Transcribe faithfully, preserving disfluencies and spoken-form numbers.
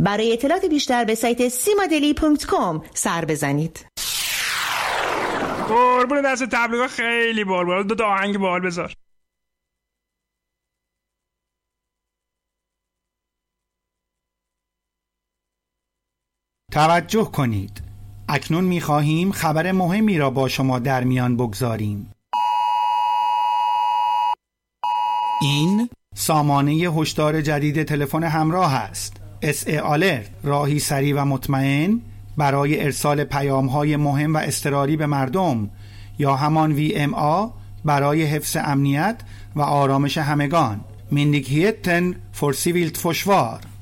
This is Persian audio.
برای اطلاعات بیشتر به سایت سیمادلی دات کام سر بزنید. قربون دست تبلیغات خیلی بال بال. دو تا آهنگ بال بذار. توجه کنید. اکنون می‌خواهیم خبر مهمی را با شما در میان بگذاریم. این سامانه هشدار جدید تلفن همراه است. اس ای آلرت، راهی سریع و مطمئن برای ارسال پیام‌های مهم و اضطراری به مردم، یا همان وی ام آ برای حفظ امنیت و آرامش همگان. Myndigheten för civilt försvar.